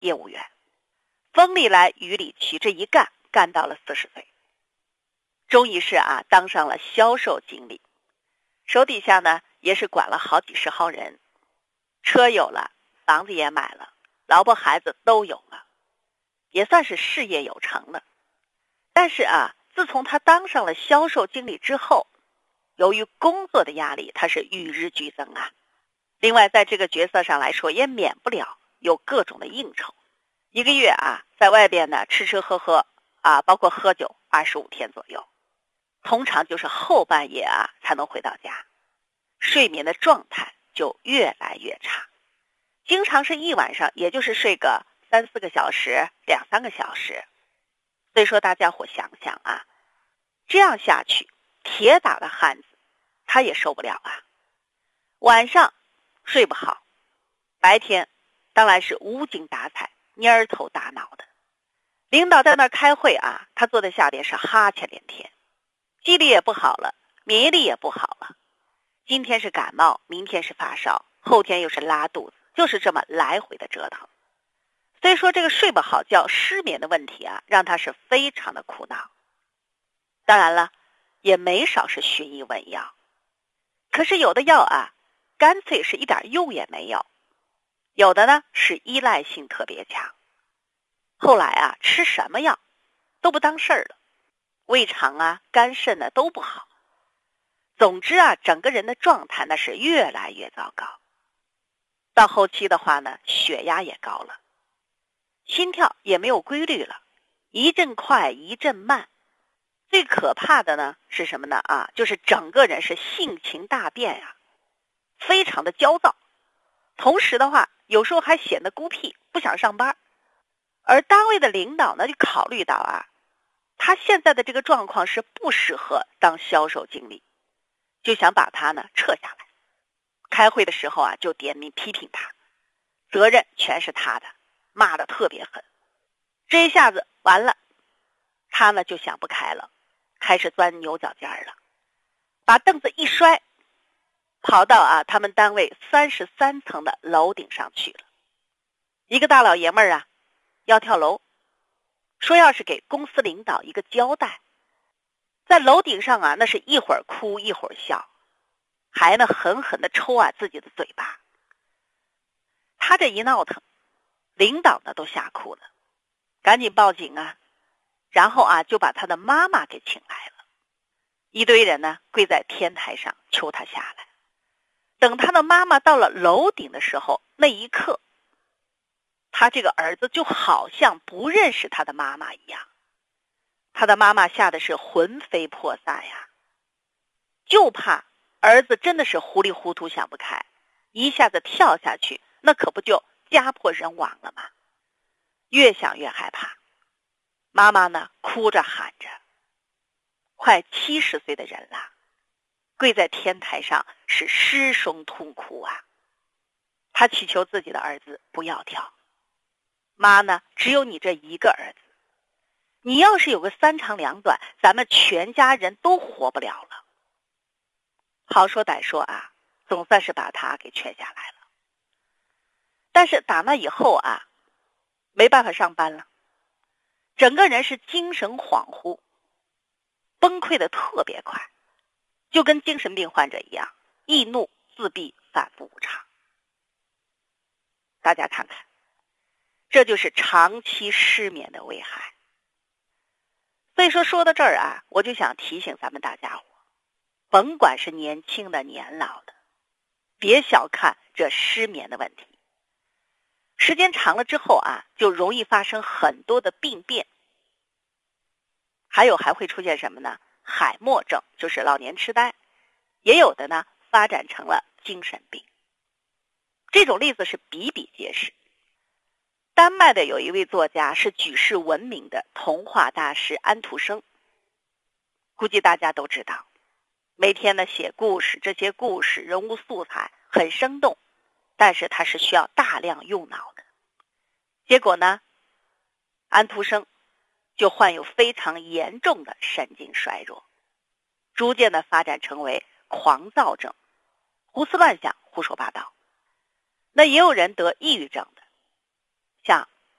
业务员，风里来雨里去，这一干到了40岁，终于是当上了销售经理，手底下呢也是管了好几十号人，车有了，房子也买了，老婆孩子都有了，也算是事业有成了。但是自从他当上了销售经理之后，由于工作的压力，他是与日俱增另外在这个角色上来说，也免不了有各种的应酬，一个月在外边呢吃吃喝喝包括喝酒25天左右，通常就是后半夜才能回到家，睡眠的状态就越来越差，经常是一晚上也就是睡个3-4个小时2-3个小时。所以说大家伙想想这样下去，铁打的汉子他也受不了晚上睡不好，白天当然是无精打采，蔫头大脑的。领导在那儿开会他坐在下边是哈欠连天，记忆力也不好了，免疫力也不好了。今天是感冒，明天是发烧，后天又是拉肚子，就是这么来回的折腾。所以说这个睡不好觉、失眠的问题让他是非常的苦恼。当然了，也没少是寻医问药，可是有的药干脆是一点用也没有，有的呢是依赖性特别强。后来吃什么药都不当事儿了，胃肠肝肾呢都不好。总之整个人的状态那是越来越糟糕。到后期的话呢，血压也高了，心跳也没有规律了，一阵快一阵慢。最可怕的呢是什么呢就是整个人是性情大变非常的焦躁，同时的话有时候还显得孤僻，不想上班。而单位的领导呢就考虑到他现在的这个状况是不适合当销售经理，就想把他呢撤下来。开会的时候就点名批评他，责任全是他的，骂得特别狠。这一下子完了，他呢就想不开了，开始钻牛角尖了，把凳子一摔，跑到他们单位33层的楼顶上去了。一个大老爷们儿要跳楼，说要是给公司领导一个交代。在楼顶上那是一会儿哭一会儿笑，还呢狠狠地抽自己的嘴巴。他这一闹腾，领导呢都吓哭了，赶紧报警然后就把他的妈妈给请来了。一堆人呢跪在天台上求他下来。等他的妈妈到了楼顶的时候，那一刻他这个儿子就好像不认识他的妈妈一样，他的妈妈吓得是魂飞魄散就怕儿子真的是糊里糊涂想不开，一下子跳下去，那可不就家破人亡了吗？越想越害怕，妈妈呢哭着喊着，快70岁的人了，跪在天台上是失声痛哭他祈求自己的儿子不要跳。妈呢，只有你这一个儿子，你要是有个3长2短，咱们全家人都活不了了。好说歹说总算是把他给劝下来了。但是打那以后没办法上班了，整个人是精神恍惚，崩溃的特别快，就跟精神病患者一样，易怒自闭，反复无常。大家看看，这就是长期失眠的危害。所以说到这儿我就想提醒咱们大家伙，甭管是年轻的年老的，别小看这失眠的问题。时间长了之后就容易发生很多的病变。还会出现什么呢？海默症，就是老年痴呆，也有的呢发展成了精神病。这种例子是比比皆是。丹麦的有一位作家是举世闻名的童话大师安徒生，估计大家都知道，每天呢写故事，这些故事人物素材很生动，但是它是需要大量用脑的。结果呢，安徒生就患有非常严重的神经衰弱，逐渐的发展成为狂躁症，胡思乱想，胡说八道。那也有人得抑郁症的，像